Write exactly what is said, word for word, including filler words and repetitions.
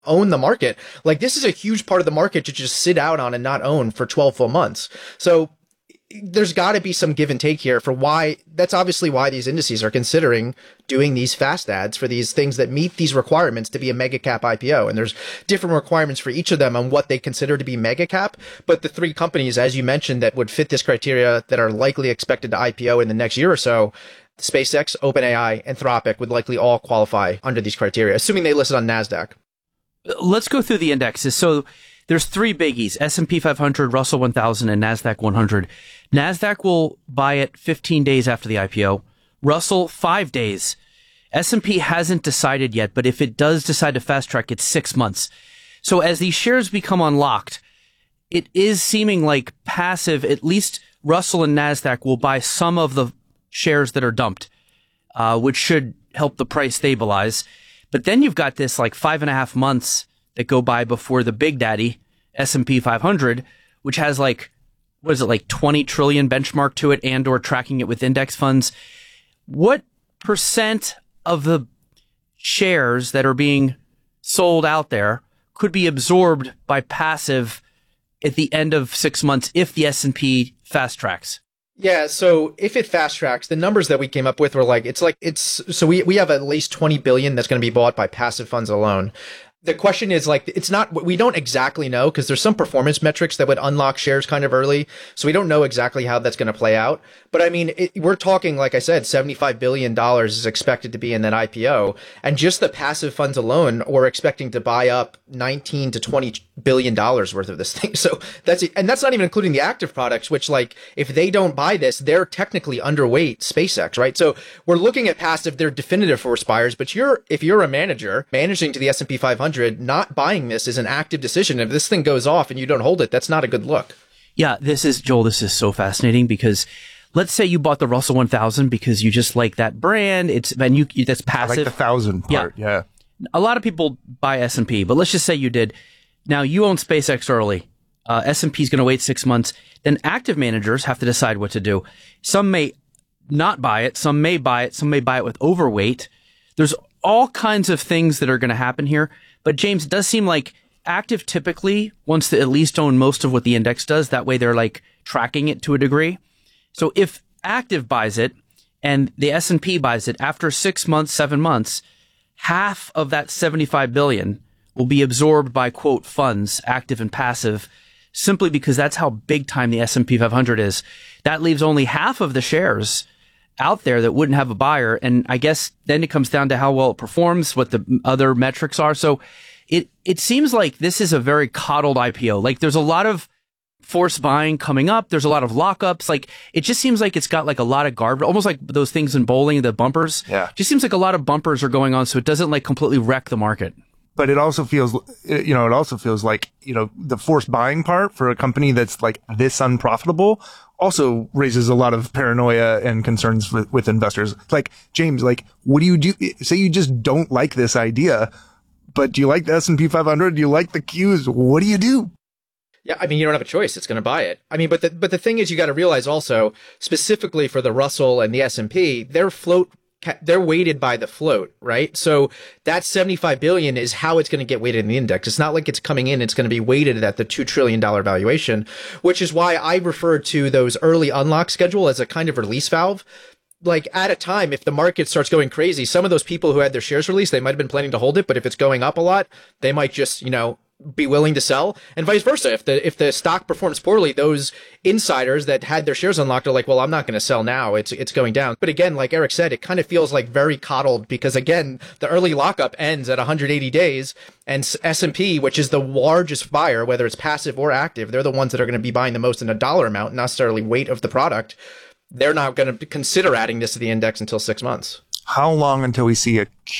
own the market. Like, this is a huge part of the market to just sit out on and not own for twelve full months. So there's got to be some give and take here for why. That's obviously why these indices are considering doing these fast ads for these things that meet these requirements to be a mega cap I P O. And there's different requirements for each of them on what they consider to be mega cap. But the three companies, as you mentioned, that would fit this criteria that are likely expected to I P O in the next year or so, SpaceX, OpenAI, Anthropic would likely all qualify under these criteria, assuming they listed on NASDAQ. Let's go through the indexes. So there's three biggies: S and P five hundred, Russell one thousand, and NASDAQ one hundred. NASDAQ will buy it fifteen days after the I P O. Russell, five days. S and P hasn't decided yet, but if it does decide to fast track, it's six months. So as these shares become unlocked, it is seeming like passive, at least Russell and NASDAQ will buy some of the shares that are dumped, uh, which should help the price stabilize. But then you've got this like five and a half months that go by before the big daddy, S and P five hundred, which has like, what is it, like twenty trillion benchmark to it and or tracking it with index funds. What percent of the shares that are being sold out there could be absorbed by passive at the end of six months if the S and P fast tracks? Yeah, so if it fast tracks, the numbers that we came up with were like, it's like, it's, so we, we have at least twenty billion that's going to be bought by passive funds alone. The question is like, it's not, we don't exactly know because there's some performance metrics that would unlock shares kind of early. So we don't know exactly how that's going to play out. But I mean, it, we're talking, like I said, seventy-five billion dollars is expected to be in that I P O. And just the passive funds alone, we're expecting to buy up nineteen to twenty billion dollars worth of this thing. So that's, and that's not even including the active products, which like, if they don't buy this, they're technically underweight SpaceX, right? So we're looking at passive, they're definitive force buyers, but you're, if you're a manager managing to the S and P five hundred, not buying this is an active decision. If this thing goes off and you don't hold it, that's not a good look. Yeah, this is, Joel, this is so fascinating because let's say you bought the Russell one thousand because you just like that brand. It's, and you, that's passive. I like the thousand part. Yeah. yeah. A lot of people buy S and P, but let's just say you did. Now you own SpaceX early. Uh, S and P is going to wait six months. Then active managers have to decide what to do. Some may not buy it. Some may buy it. Some may buy it with overweight. There's all kinds of things that are going to happen here. But James, it does seem like active typically wants to at least own most of what the index does. That way they're like tracking it to a degree. So if active buys it and the S and P buys it after six months, seven months, half of that seventy-five billion will be absorbed by, quote, funds, active and passive, simply because that's how big time the S and P five hundred is. That leaves only half of the shares out there that wouldn't have a buyer. And I guess then it comes down to how well it performs, what the other metrics are. So it, it seems like this is a very coddled I P O. Like there's a lot of force buying coming up. There's a lot of lockups. Like it just seems like it's got like a lot of guard, almost like those things in bowling, the bumpers. Yeah. Just seems like a lot of bumpers are going on. So it doesn't like completely wreck the market. But it also feels, you know, it also feels like, you know, the forced buying part for a company that's like this unprofitable also raises a lot of paranoia and concerns with, with investors. Like, James, like, what do you do? Say you just don't like this idea, but do you like the S and P five hundred? Do you like the Qs? What do you do? Yeah, I mean, you don't have a choice. It's going to buy it. I mean, but the, but the thing is, you got to realize also, specifically for the Russell and the S and P, their float, they're weighted by the float, right? So that seventy-five billion is how it's going to get weighted in the index. It's not like it's coming in. It's going to be weighted at the two trillion dollars valuation, which is why I refer to those early unlock schedule as a kind of release valve. Like at a time, if the market starts going crazy, some of those people who had their shares released, they might have been planning to hold it. But if it's going up a lot, they might just, you know, be willing to sell, and vice versa. If the if the stock performs poorly, those insiders that had their shares unlocked are like, well, I'm not going to sell now. It's it's going down. But again, like Eric said, it kind of feels like very coddled because again, the early lockup ends at one hundred eighty days, and S and P, which is the largest buyer, whether it's passive or active, they're the ones that are going to be buying the most in a dollar amount, not necessarily weight of the product. They're not going to consider adding this to the index until six months. How long until we see a